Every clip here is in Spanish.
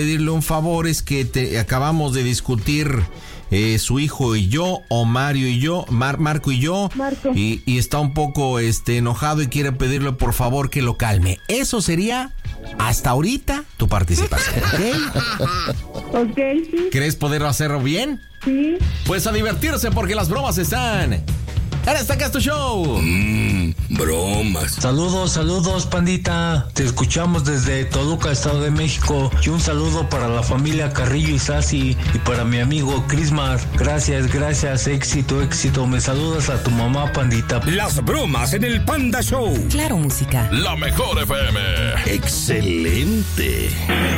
pedirle un favor, es que acabamos de discutir su hijo y yo, o Mario y yo, Marco y yo, y está un poco enojado y quiere pedirle por favor que lo calme. Eso sería hasta ahorita tu participación, ¿ok? Ok, sí. ¿Crees poder hacerlo bien? Sí. Pues a divertirse porque las bromas están en Este Acá Es Tu Show. Bromas. Saludos, pandita. Te escuchamos desde Toluca, Estado de México. Y un saludo para la familia Carrillo y Sasi y para mi amigo Crismar. Gracias. Éxito. Me saludas a tu mamá, pandita. Las bromas en el Panda Show. Claro, música. La mejor FM. Excelente.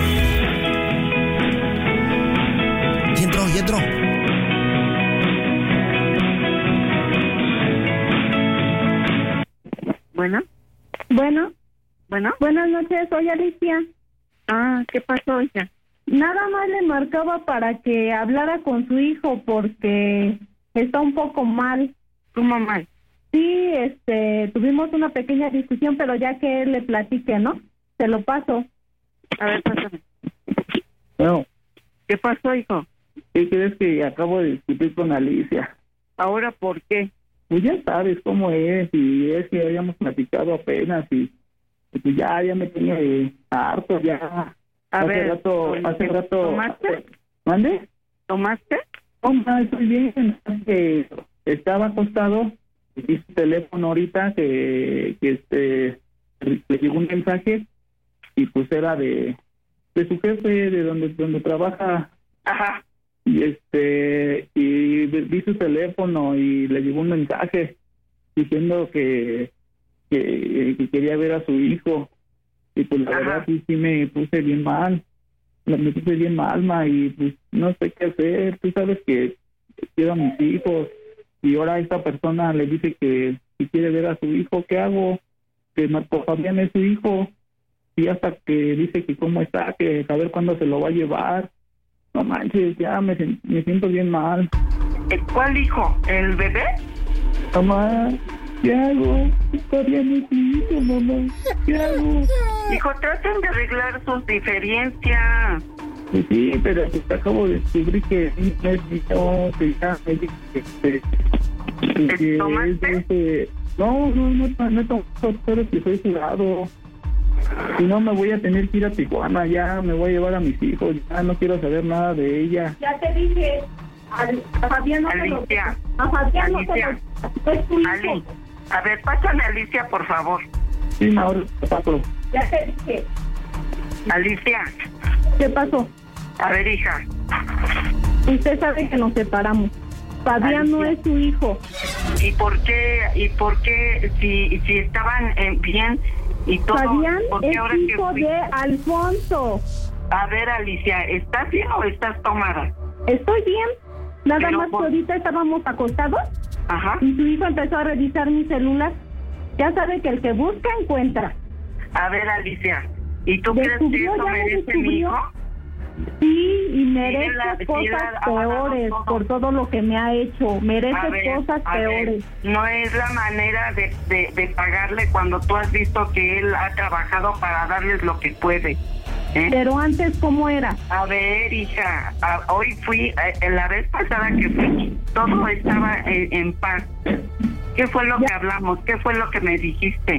Y entró. Bueno. Buenas noches, soy Alicia. ¿Qué pasó, hija? Nada más le marcaba para que hablara con su hijo porque está un poco mal. ¿Cómo mal? Sí, tuvimos una pequeña discusión, pero ya que él le platique, ¿no? Se lo paso. A ver, pásame. No. ¿Qué pasó, hijo? ¿Qué crees que acabo de discutir con Alicia? ¿Ahora por qué? Pues ya sabes cómo es, y es que habíamos platicado apenas, y pues ya me tenía harto, ya. Hace rato. ¿Tomaste? ¿Mande? ¿Tomaste? No, estoy bien, que estaba acostado, y su teléfono ahorita, que le llegó un mensaje, y pues era de su jefe, de donde trabaja. Ajá. Y vi su teléfono y le llegó un mensaje diciendo que quería ver a su hijo, y pues la verdad sí me puse bien mal, ma, y pues no sé qué hacer. Tú sabes que quiero a mis hijos, y ahora esta persona le dice que si quiere ver a su hijo. ¿Qué hago? Que Marco Fabián es su hijo, y hasta que dice que cómo está, que a ver cuándo se lo va a llevar. No manches, ya me siento bien mal. ¿Cuál hijo? ¿El bebé? Mamá, ¿qué hago? Todavía no es mi hijo, mamá. ¿Qué hago? Hijo, traten de arreglar sus diferencias. Pues sí, pero pues acabo de descubrir que no es mi hijo, que ya me dice ¿Te tomaste? No he tomado, pero que soy jurado. Si no, me voy a tener que ir a Tijuana, ya me voy a llevar a mis hijos, ya no quiero saber nada de ella. Ya te dije, a Fabián no te lo... Alicia. A Fabián no te Alicia. lo... Es tu hijo. Ali, a ver, pásame a Alicia, por favor. Sí, ahora te paso. Ya te dije. Alicia. ¿Qué pasó? A ver, hija. Usted sabe que nos separamos. Fabián Alicia. no es su hijo. ¿Y por qué si estaban bien y todo? Fabián ¿por qué es ahora hijo de Alfonso. A ver, Alicia, ¿estás bien o estás tomada? Estoy bien. Nada Pero más que ahorita estábamos acostados. Ajá. Y su hijo empezó a revisar mi celular. Ya sabe que el que busca encuentra. A ver, Alicia, ¿y tú crees que Descubrió, eso ya me merece mi hijo? Sí, y merece Sí, cosas ha ganado peores todo. por todo lo que me ha hecho. Merece cosas peores. No es la manera de pagarle cuando tú has visto que él ha trabajado para darles lo que puede. Pero antes, ¿cómo era? A ver, hija, hoy fui, la vez pasada que fui, todo estaba en paz. ¿Qué fue lo que hablamos? ¿Qué fue lo que me dijiste?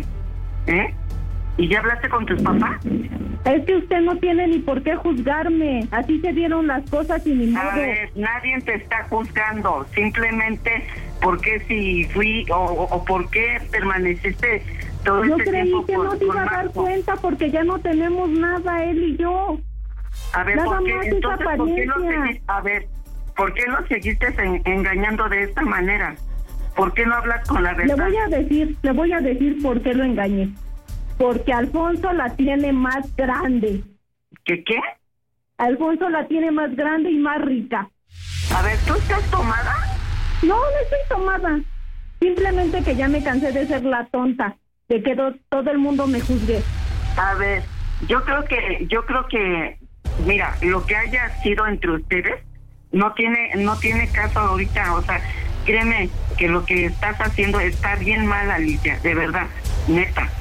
¿Y ya hablaste con tus papás? Es que usted no tiene ni por qué juzgarme. Así se dieron las cosas y ni modo. A ver, nadie te está juzgando. Simplemente porque si fui o por qué permaneciste todo Yo este creí tiempo que no te iba a dar cuenta porque ya no tenemos nada, él y yo. A ver, nada ¿por qué? más Entonces, esa ¿por qué lo apariencia. seguiste? A ver, ¿por qué lo seguiste engañando de esta manera? ¿Por qué no hablas con la verdad? Le voy a decir por qué lo engañé. Porque Alfonso la tiene más grande. ¿Qué? Alfonso la tiene más grande y más rica. A ver, ¿tú estás tomada? No estoy tomada. Simplemente que ya me cansé de ser la tonta, de que todo el mundo me juzgue. A ver, yo creo que, mira, lo que haya sido entre ustedes no tiene caso ahorita. O sea, créeme que lo que estás haciendo está bien mal, Alicia, de verdad, neta.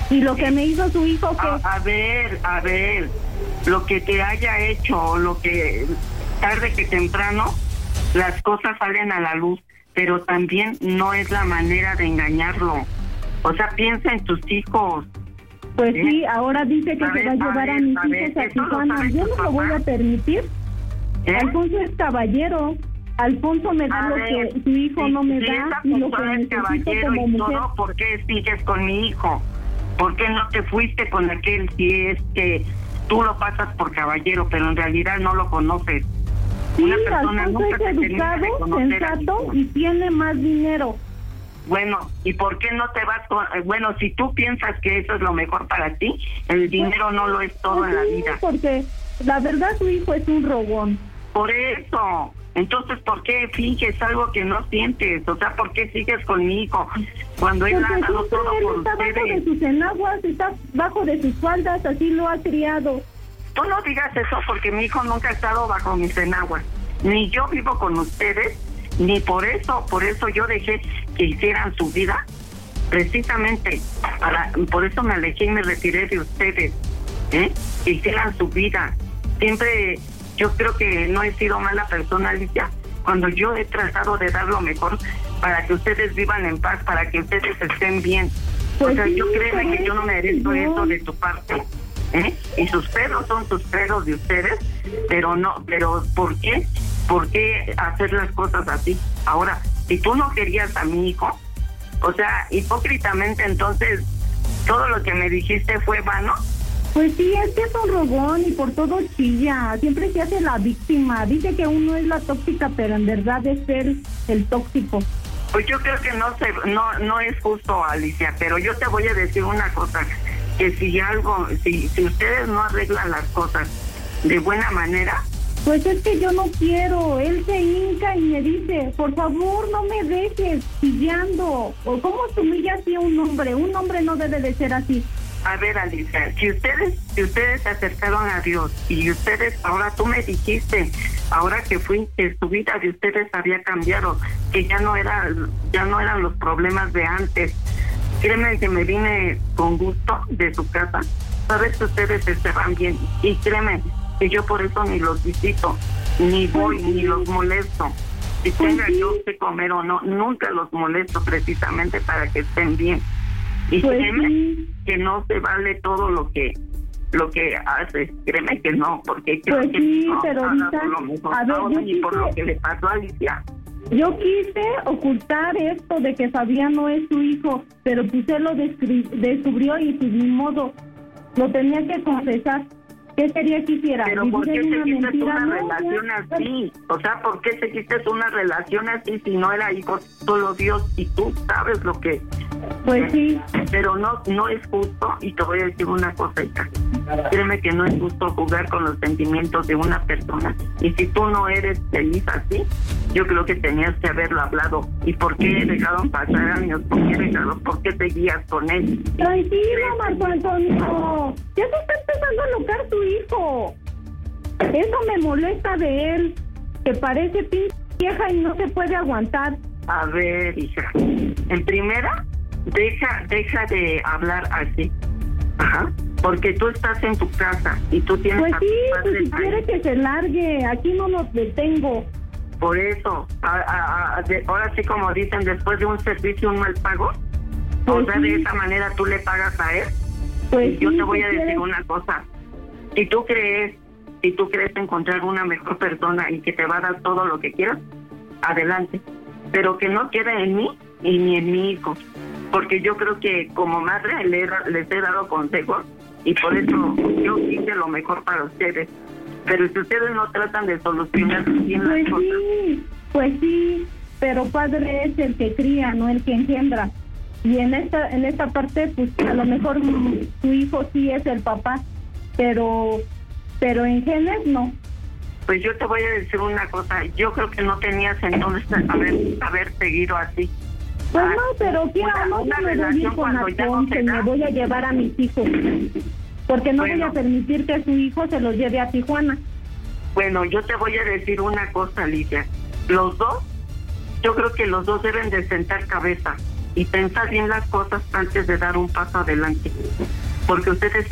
Y lo que me hizo su hijo, que... A ver, lo que te haya hecho, o lo que tarde que temprano, las cosas salen a la luz, pero también no es la manera de engañarlo. O sea, piensa en tus hijos. Pues sí, ahora dice que se va a llevar a mis hijos a Tijuana. Yo no lo voy a permitir. Alfonso es caballero. Alfonso me da lo que su hijo no me da, y lo que necesito como mujer. ¿Por qué sigues con mi hijo? ¿Por qué no te fuiste con aquel si es que tú lo pasas por caballero, pero en realidad no lo conoces? Sí, Alfonso es educado, sensato y tiene más dinero. Bueno, ¿y por qué no te vas con...? Bueno, si tú piensas que eso es lo mejor para ti, el dinero no lo es todo en la vida. Porque la verdad su hijo es un rogón. Por eso... Entonces, ¿por qué finges algo que no sientes? O sea, ¿por qué sigues con mi hijo cuando él ha dado todo por está ustedes? Bajo de sus enaguas, está bajo de sus faldas, así lo ha criado. Tú no digas eso porque mi hijo nunca ha estado bajo mis enaguas. Ni yo vivo con ustedes, ni por eso yo dejé que hicieran su vida. Precisamente, por eso me alejé y me retiré de ustedes. Que hicieran su vida. Siempre... Yo creo que no he sido mala persona, Alicia, cuando yo he tratado de dar lo mejor para que ustedes vivan en paz, para que ustedes estén bien. Pues o sea, sí, yo créeme que yo no merezco eso de tu parte. Y sus pedos son sus pedos de ustedes, pero ¿por qué? ¿Por qué hacer las cosas así? Ahora, si tú no querías a mi hijo, o sea, hipócritamente entonces, todo lo que me dijiste fue vano. Pues sí, es que es un rogón y por todo chilla, siempre se hace la víctima, dice que uno es la tóxica, pero en verdad es él el tóxico. Pues yo creo que no es justo, Alicia, pero yo te voy a decir una cosa, que si ustedes no arreglan las cosas de buena manera... Pues es que yo no quiero, él se hinca y me dice, por favor no me dejes chillando, o cómo se humilla así a un hombre no debe de ser así. A ver, Alicia, si ustedes se acercaron a Dios y ustedes, ahora tú me dijiste, ahora que su vida de ustedes había cambiado, que ya no eran los problemas de antes. Créeme que me vine con gusto de su casa. Sabes que ustedes estaban bien y créeme que yo por eso ni los visito, ni voy, ni los molesto. Si tenga yo que comer o no, nunca los molesto precisamente para que estén bien. Y créeme que no se vale todo lo que haces, créeme que no, porque creo que no, pero ahorita, a ver, yo por lo que le pasó a Alicia. Yo quise ocultar esto de que Fabián no es su hijo, pero pues él lo descubrió y pues ni modo, lo tenía que confesar. ¿Qué quería que hiciera? Pero ¿por qué seguiste una relación así? O sea, ¿por qué seguiste una relación así si no era hijo solo Dios y tú sabes lo que... Pues sí. Pero no es justo, y te voy a decir una cosa, hija. Créeme que no es justo jugar con los sentimientos de una persona. Y si tú no eres feliz así, yo creo que tenías que haberlo hablado. ¿Y por qué dejaron pasar años? ¿Por qué seguías con él? Tranquilo, Marco Antonio. Ya se está empezando a alocar tu hijo. Eso me molesta de él, que parece pinche vieja y no se puede aguantar. A ver, hija, en primera, deja de hablar así. Ajá. Porque tú estás en tu casa y tú tienes... Pues sí, pues si quiere que se largue, aquí no nos detengo. Por eso, ahora sí como dicen, después de un servicio, un mal pago. Pues o sea, de esa manera tú le pagas a él. Pues yo sí, te voy a decir una cosa. Si tú crees encontrar una mejor persona y que te va a dar todo lo que quieras, adelante. Pero que no quede en mí y ni en mi hijo. Porque yo creo que como madre les he dado consejos y por eso yo hice lo mejor para ustedes. Pero si ustedes no tratan de solucionar bien las cosas... Pues sí, pero padre es el que cría, no el que engendra. Y en esta parte, pues a lo mejor su hijo sí es el papá, pero en genes no. Pues yo te voy a decir una cosa, yo creo que no tenías entonces haber seguido así. Pues no, pero no me voy con Alfonso, me voy a llevar a mis hijos, porque no voy a permitir que su hijo se los lleve a Tijuana. Bueno, yo te voy a decir una cosa, Alicia, yo creo que los dos deben de sentar cabeza, y pensar bien las cosas antes de dar un paso adelante. Porque ustedes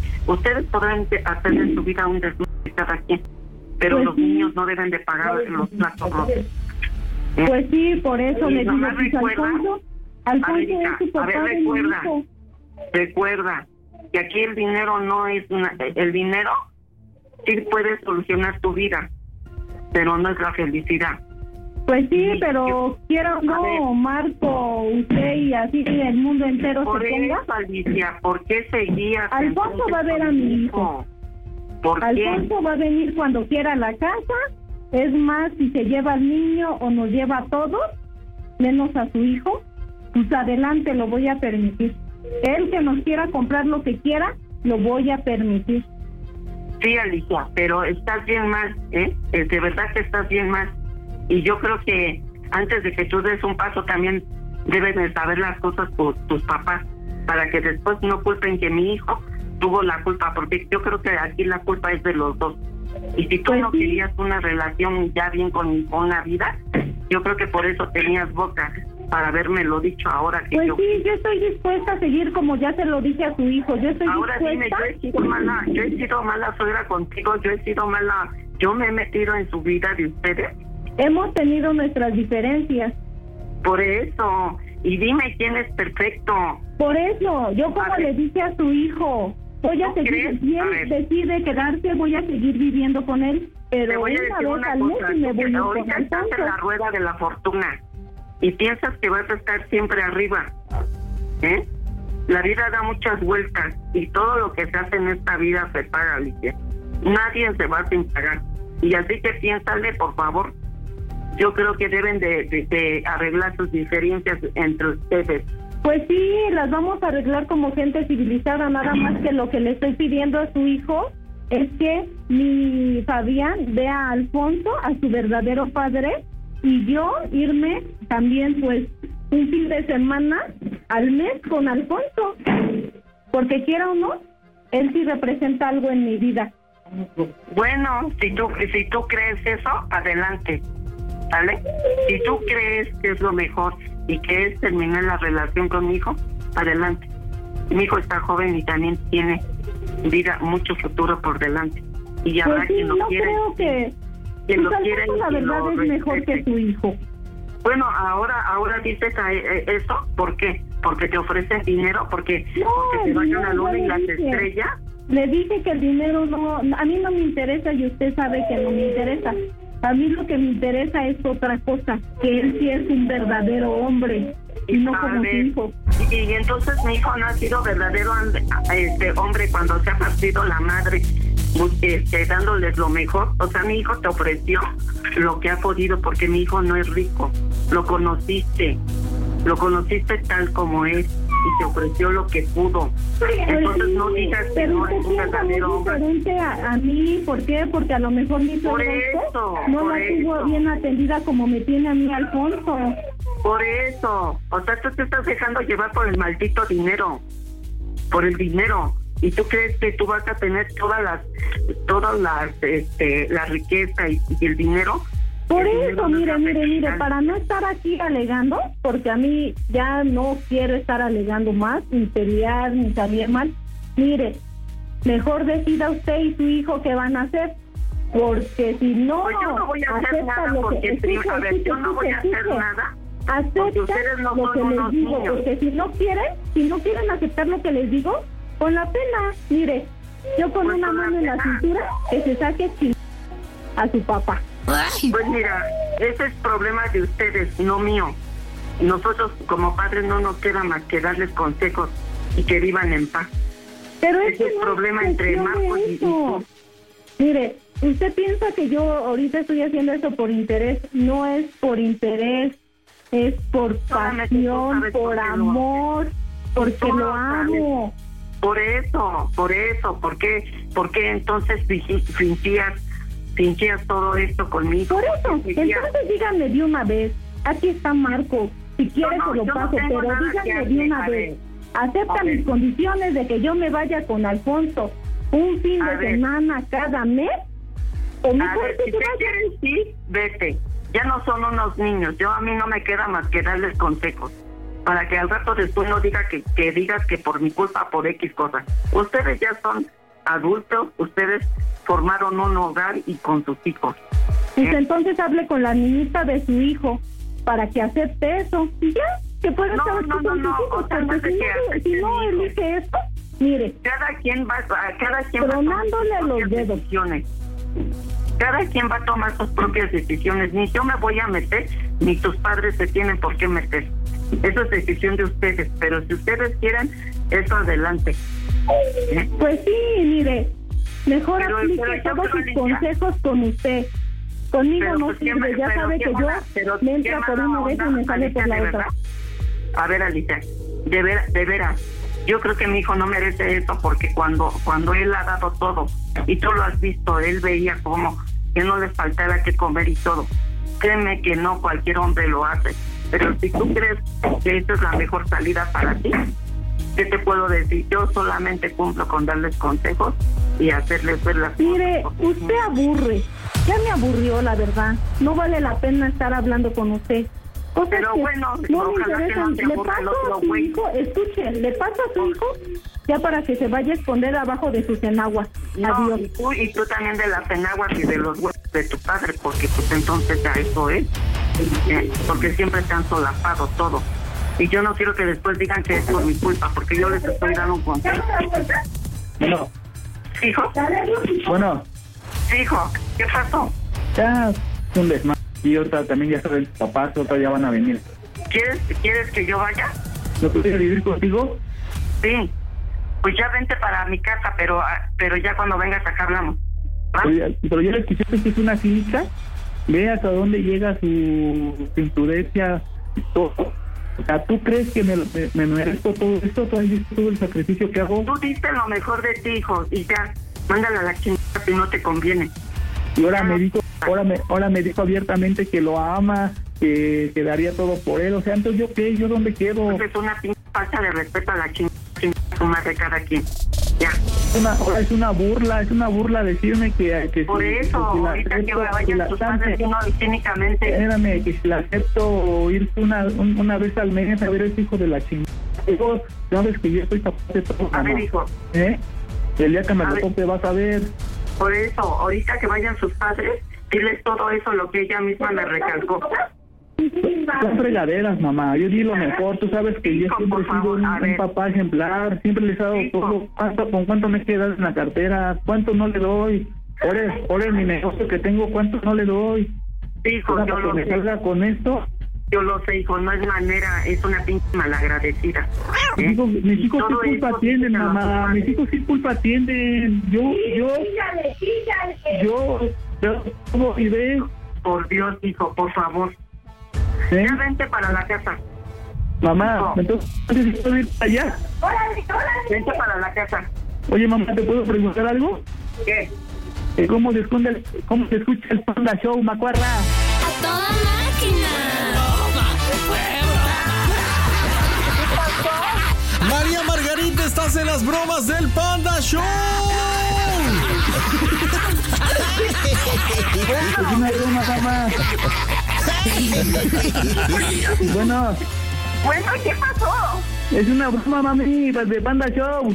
podrán hacer en su vida un desmadre cada quien, pero pues los sí. niños no deben de pagar los platos rotos. Pues sí, por eso le digo, recuerda, Alfonso es su papá de mi hijo. Recuerda que aquí el dinero no es el dinero sí puede solucionar tu vida, pero no es la felicidad. Pues sí, pero quiero no, Marco, usted y así el mundo entero por se ponga. Eso, Alicia, ¿por qué seguías? Alfonso va a ver a mi hijo. ¿Por Alfonso qué? va a venir cuando quiera a la casa. Es más, si se lleva al niño o nos lleva a todos, menos a su hijo, pues adelante, lo voy a permitir. Él que nos quiera comprar lo que quiera, lo voy a permitir. Sí, Alicia, pero estás bien mal, ¿eh? De verdad que estás bien mal. Y yo creo que antes de que tú des un paso también deben de saber las cosas por tus papás, para que después no culpen que mi hijo tuvo la culpa, porque yo creo que aquí la culpa es de los dos. Y si tú pues no querías una relación ya bien con una vida, yo creo que por eso tenías boca para haberme lo dicho ahora que pues yo... sí, yo estoy dispuesta a seguir como ya se lo dije a su hijo. Yo estoy ahora dispuesta. Dime, yo he sido mala suegra contigo, yo me he metido en su vida de ustedes. Hemos tenido nuestras diferencias. Por eso, y dime quién es perfecto. Por eso, yo como le dije a su hijo, voy a seguir, si él decide quedarse, voy a seguir viviendo con él, pero una vez al mes y me voy a ir con ahorita estás en la rueda de la fortuna y piensas que vas a estar siempre arriba, ¿eh? La vida da muchas vueltas y todo lo que se hace en esta vida se paga, Alicia. Nadie se va sin pagar. Y así que piénsale, por favor. Yo creo que deben de arreglar sus diferencias entre ustedes. Pues sí, las vamos a arreglar como gente civilizada, nada más que lo que le estoy pidiendo a su hijo es que mi Fabián vea a Alfonso, a su verdadero padre, y yo irme también pues un fin de semana al mes con Alfonso, porque quiera o no, él sí representa algo en mi vida. Bueno, si tú crees eso, adelante. ¿Vale? Si tú crees que es lo mejor y que es terminar la relación con mi hijo, adelante. Mi hijo está joven y también tiene vida, mucho futuro por delante. Y habrá pues sí, quien lo quiere. Creo que quien lo quiere y la verdad es mejor que su hijo. Bueno, ahora dices eso, ¿por qué? Porque te ofrecen dinero, porque te vayan a la luna y las estrellas. Le dije que el dinero no, a mí no me interesa y usted sabe que no me interesa. A mí lo que me interesa es otra cosa, que él sí es un verdadero hombre y no como su hijo. Y entonces mi hijo no ha sido verdadero hombre cuando se ha partido la madre, dándoles lo mejor. O sea, mi hijo te ofreció lo que ha podido, porque mi hijo no es rico. Lo conociste tal como es y te ofreció lo que pudo. Entonces no digas que no es un verdadero hombre. Diferente a mí, ¿por qué? Porque a lo mejor mi suegra no la tuvo bien atendida como me tiene a mí Alfonso. Por eso, o sea, tú te estás dejando llevar por el maldito dinero, por el dinero, y tú crees que tú vas a tener toda la riqueza y el dinero. Por eso, mire, para no estar aquí alegando, porque a mí ya no quiero estar alegando más, ni pelear, ni salir mal. Mire, mejor decida usted y su hijo qué van a hacer, porque si no, pues yo no voy a hacer nada, porque yo no voy a hacer nada. Acepta lo que les digo, porque si no quieren aceptar lo que les digo, con la pena, mire, yo con una mano en la cintura, que se saque a su papá. Pues mira, ese es problema de ustedes, no mío. Nosotros como padres no nos queda más que darles consejos y que vivan en paz. Pero ese es el problema entre Marcos y tú. Mire, usted piensa que yo ahorita estoy haciendo eso por interés. No es por interés, es por pasión, por amor, porque lo amo. Por eso, ¿por qué entonces fingías todo esto conmigo? Por eso, entonces díganme de una vez, aquí está Marco, si quiere se lo paso, pero díganme de una vez, ¿acepta mis condiciones de que yo me vaya con Alfonso un fin de semana cada mes? ¿O mejor que si te quieres, sí, vete, ya no son unos niños, a mí no me queda más que darles consejos, para que al rato después no diga que digas que por mi culpa, por X cosas. Ustedes ya son adultos, ustedes formaron un hogar y con sus hijos. Pues entonces hable con la niñita de su hijo para que acepte eso. Y ya, que pueda estar con sus hijos. Si no elige esto, mire. Cada quien tronándole a los dedos. Cada quien va a tomar sus propias decisiones. Ni yo me voy a meter, ni tus padres se tienen por qué meter. Eso es decisión de ustedes. Pero si ustedes quieren, eso adelante. Pues sí, mire. Mejor aplique todos sus consejos con usted. Conmigo pero, no sirve, ya sabe que yo me entra por una vez y me sale por la otra. A ver, Alicia, de veras, yo creo que mi hijo no merece eso porque cuando él ha dado todo, y tú lo has visto, él veía como que no le faltara que comer y todo. Créeme que no cualquier hombre lo hace, pero si tú crees que esta es la mejor salida para ti, ¿qué te puedo decir? Yo solamente cumplo con darles consejos y hacerles ver las cosas. Mire, usted aburre. Ya me aburrió, la verdad. No vale la pena estar hablando con usted. Cosas pero que no me interesan. Le paso a su hijo, escuche, le paso a su hijo ya para que se vaya a esconder abajo de sus enaguas. Adiós. Y tú también de las enaguas y de los huevos de tu padre, porque pues entonces ya eso es. Porque siempre te han solapado todo. Y yo no quiero que después digan que es por mi culpa, porque yo les estoy dando un consejo. Bueno. ¿Hijo? Bueno. Hijo, ¿qué pasó? Ya, un desmadre. Y ahorita también ya saben, papás, ahorita ya van a venir. ¿Quieres que yo vaya? ¿No puedes vivir contigo? Sí. Pues ya vente para mi casa, pero ya cuando vengas acá hablamos. ¿Va? Pero ya le escuchaste que es una clínica. Ve hasta dónde llega su imprudencia y todo. O sea, ¿tú crees que me merezco todo esto? ¿Tú has visto todo el sacrificio que hago? Tú diste lo mejor de ti, hijo, y ya, mándale a la chingada si no te conviene. Y ahora me dijo abiertamente que lo ama, que daría todo por él. O sea, entonces ¿yo qué? ¿Yo dónde quedo? Es una falta de respeto a la chingada de cada quien. Ya. Es una burla decirme que por si, eso, ahorita que vayan tus padres, no, cínicamente. Espérame, que si la acepto ir una vez al mes a ver el hijo de la chingada. Digo, sabes que yo estoy capaz de todo. A ver, hijo. El día que me lo compre vas a ver. Por eso, ahorita que vayan sus padres, diles todo eso, lo que ella misma me recalcó. Son fregaderas, mamá. Yo di lo mejor. Tú sabes que yo siempre he sido un papá ejemplar. Siempre les he dado todo. ¿Con cuánto me quedas en la cartera? ¿Cuánto no le doy? Por mi negocio que tengo, ¿cuánto no le doy? Hijo, yo lo sé. Salga con esto. Yo lo sé, hijo. No es manera. Es una pinche malagradecida. Mis hijos sí culpa tienen, mamá. Mis hijos sí culpa tienen. Yo ¿cómo vive? Por Dios, hijo, por favor. Ya vente para la casa. Mamá, no. Entonces ¿puedo ir para allá? ¡Órale! Vente para la casa. Oye, mamá, ¿te puedo preguntar algo? ¿Qué? ¿Cómo se escucha el Panda Show, macuarra? ¡A toda máquina! María Margarita, estás en las bromas del Panda Show. Es una broma, mamá. Bueno, ¿qué pasó? Es una broma, mami, de Panda Show.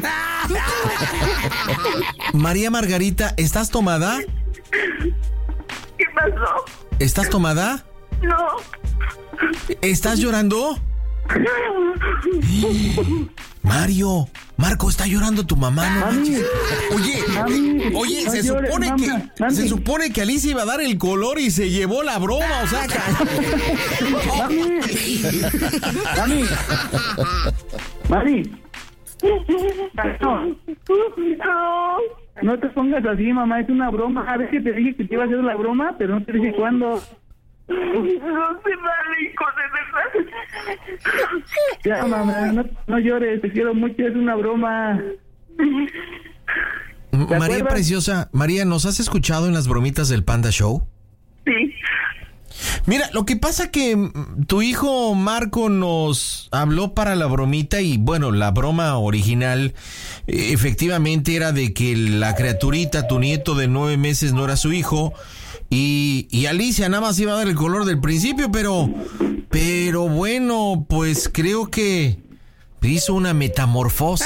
María Margarita, ¿estás tomada? ¿Qué pasó? ¿Estás tomada? No. ¿Estás llorando? Marco, está llorando tu mamá, ¿no? Mami, Oye, se supone que Alicia iba a dar el color y se llevó la broma, o sea, Mami. No te pongas así, mamá, es una broma. A veces te dije que te iba a hacer la broma, pero no te dije cuándo. No se vale, hijo, de verdad. Ya, mamá, no llores, te quiero mucho, es una broma. María preciosa, María, ¿nos has escuchado en las bromitas del Panda Show? Sí. Mira, lo que pasa que tu hijo Marco nos habló para la bromita y bueno, la broma original efectivamente era de que la criaturita, tu nieto de 9 meses no era su hijo y Alicia nada más iba a dar el color del principio, pero pero bueno, pues creo que hizo una metamorfosis.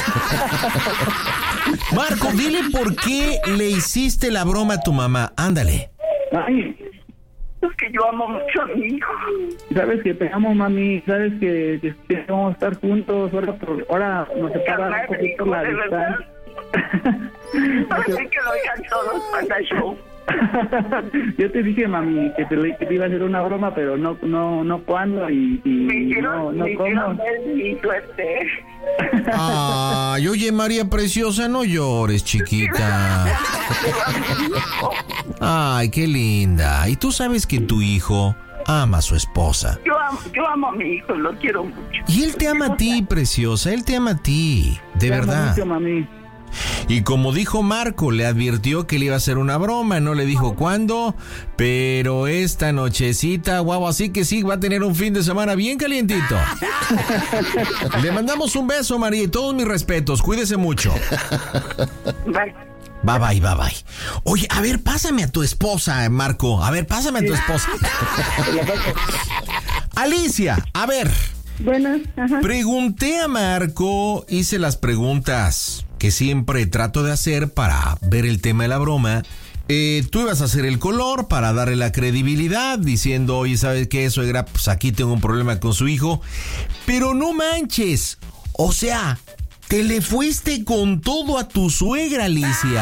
Marco, dile por qué le hiciste la broma a tu mamá. Ándale. Ay, Es que yo amo mucho a mi hijo. sabes que te amo, mami. Sabes que vamos a estar juntos. Ahora nos separa un poquito la distancia. Así que lo oigan todos, Panda Show. Yo te dije, mami, que te iba a hacer una broma, pero no cuándo y Me hicieron no cómo. ver mi suerte. Ay, oye, María Preciosa, no llores, chiquita. Ay, qué linda. Y tú sabes que tu hijo ama a su esposa. Yo amo a mi hijo, lo quiero mucho. Y él te ama a ti, preciosa. Él te ama a ti, de Te amo verdad. mucho, mami. Y como dijo Marco, le advirtió que le iba a hacer una broma, no le dijo cuándo, pero esta nochecita, guau, así que sí, va a tener un fin de semana bien calientito. Le mandamos un beso, María, y todos mis respetos, cuídese mucho. Bye. Bye, bye, bye, bye. Oye, a ver, pásame a tu esposa, Marco, a ver, pásame a tu esposa. Alicia, a ver. Bueno, ajá. Pregunté a Marco, hice las preguntas que siempre trato de hacer para ver el tema de la broma. Tú ibas a hacer el color para darle la credibilidad, diciendo, oye, ¿sabes qué, suegra? Pues aquí tengo un problema con su hijo. Pero no manches, o sea, te le fuiste con todo a tu suegra, Alicia.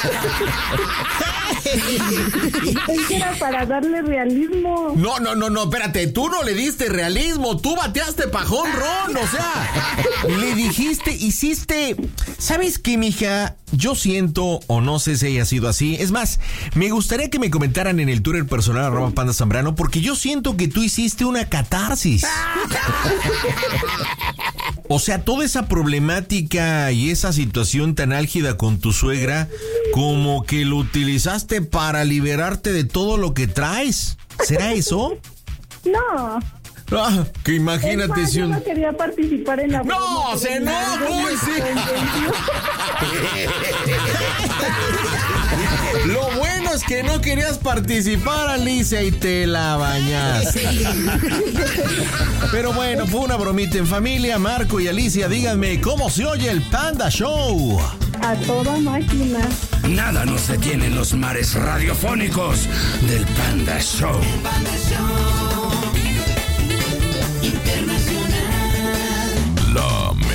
Es que era para darle realismo. No, espérate, tú no le diste realismo, tú bateaste pajón ron, o sea, le dijiste, hiciste, ¿sabes qué, mija? Yo siento, o no sé si haya sido así, es más, me gustaría que me comentaran en el Twitter personal @Panda Zambrano, porque yo siento que tú hiciste una catarsis. O sea, toda esa problemática y esa situación tan álgida con tu suegra, como que lo utilizaste para liberarte de todo lo que traes. ¿Será eso? No. Ah, que imagínate Es más, si yo un... no quería participar en la broma, ¡No, pero se mi no! marido ¡Uy, me sí! convenció. Lo bueno es que no querías participar, Alicia, y te la bañaste. Pero bueno, fue una bromita en familia. Marco y Alicia, díganme, ¿cómo se oye el Panda Show? A toda máquina. Nada nos detiene en los mares radiofónicos del Panda Show. La